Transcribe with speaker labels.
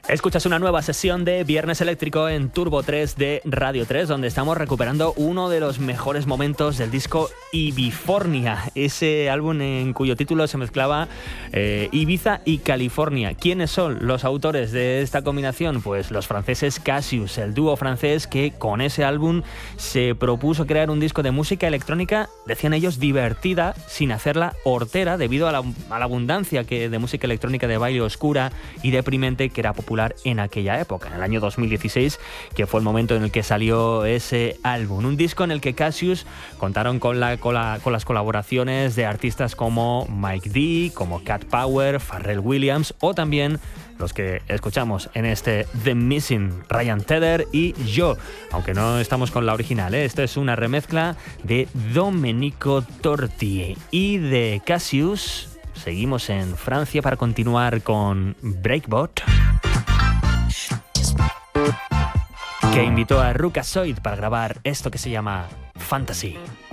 Speaker 1: Escuchas una nueva sesión de Viernes Eléctrico en Turbo 3 de Radio 3, donde estamos recuperando uno de los mejores momentos del disco Ibifornia, ese álbum en cuyo título se mezclaba Ibiza y California. ¿Quiénes son los autores de esta combinación? Pues los franceses Cassius, el dúo francés que con ese álbum se propuso crear un disco de música electrónica, decían ellos, divertida, sin hacerla hortera, debido a la abundancia de música electrónica de baile oscura y deprimente que era popular en aquella época, en el año 2016, que fue el momento en el que salió ese álbum. Un disco en el que Cassius contaron con las colaboraciones de artistas como Mike D, como Cat Power, Pharrell Williams o también los que escuchamos en este The Missing, Ryan Tedder y yo, aunque no estamos con la original, ¿eh? Esto es una remezcla de Domenico Torti y de Cassius. Seguimos en Francia para continuar con Breakbot, que invitó a Rukasoid para grabar esto que se llama Fantasy.